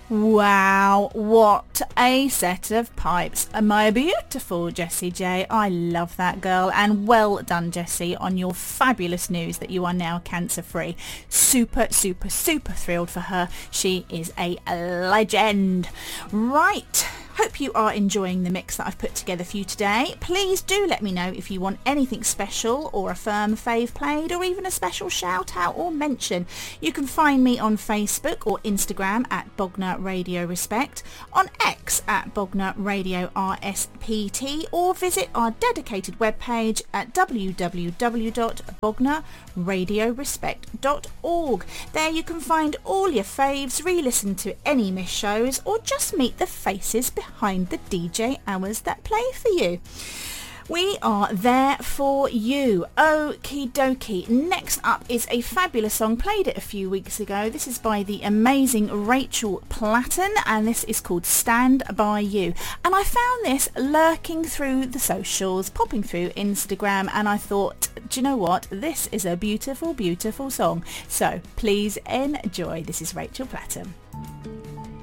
Wow, what a set of pipes. My beautiful Jessie J. I love that girl, and well done, Jessie, on your fabulous news that you are now cancer-free. Super, super, super thrilled for her. She is a legend. Right. Hope you are enjoying the mix that I've put together for you today. Please do let me know if you want anything special or a firm fave played or even a special shout out or mention. You can find me on Facebook or Instagram at Bognor Radio Respect, on X at Bognor Radio RSPT, or visit our dedicated webpage at www.bognorradiorespect.org. There you can find all your faves, re-listen to any missed shows, or just meet the faces behind the DJ hours that play for you. We are there for you. Okie dokie. Next up is a fabulous song. Played it a few weeks ago. This is by the amazing Rachel Platten, and this is called Stand By You. And I found this lurking through the socials, popping through Instagram, and I thought, do you know what? This is a beautiful, beautiful song. So please enjoy. This is Rachel Platten.